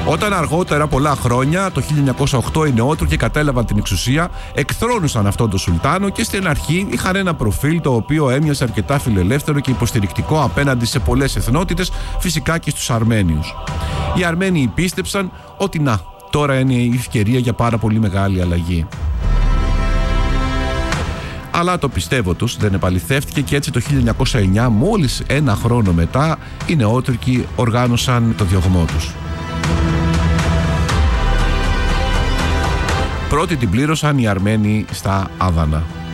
Όταν αργότερα, πολλά χρόνια, το 1908, οι νεότουρκοι κατέλαβαν την εξουσία, εκθρόνουσαν αυτόν τον Σουλτάνο και στην αρχή είχαν ένα προφίλ το οποίο έμοιαζε αρκετά φιλελεύθερο και υποστηρικτικό απέναντι σε πολλές εθνότητες, φυσικά και στους Αρμένιους. Οι Αρμένοι πίστεψαν ότι τώρα είναι η ευκαιρία για πάρα πολύ μεγάλη αλλαγή. Αλλά το πιστεύω τους δεν επαληθεύτηκε και έτσι το 1909, μόλις ένα χρόνο μετά, οι νεότουρκοι οργάνωσαν το διωγμό τους. Πρώτοι την πλήρωσαν οι Αρμένοι στα Άδανα.